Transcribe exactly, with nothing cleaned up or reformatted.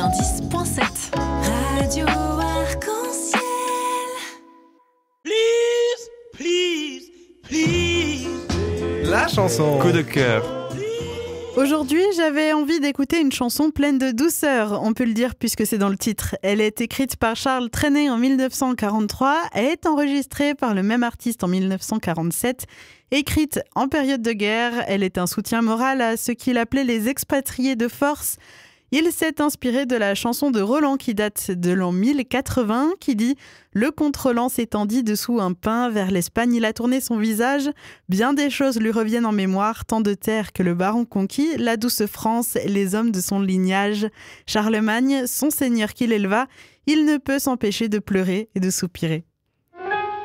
quatre-vingt-dix point sept. Radio Arc-en-Ciel. Please, please, please. La chanson coup de cœur. Aujourd'hui, j'avais envie d'écouter une chanson pleine de douceur, on peut le dire puisque c'est dans le titre. Elle est écrite par Charles Trenet en mille neuf cent quarante-trois, elle est enregistrée par le même artiste en mille neuf cent quarante-sept. Écrite en période de guerre, elle est un soutien moral à ceux qu'il appelait les expatriés de force. Il s'est inspiré de la chanson de Roland qui date de l'an mille quatre-vingts, qui dit « Le contrôlant s'étendit dessous un pin, vers l'Espagne il a tourné son visage. Bien des choses lui reviennent en mémoire, tant de terres que le baron conquit, la douce France, les hommes de son lignage. Charlemagne, son seigneur qui l'éleva, il ne peut s'empêcher de pleurer et de soupirer. »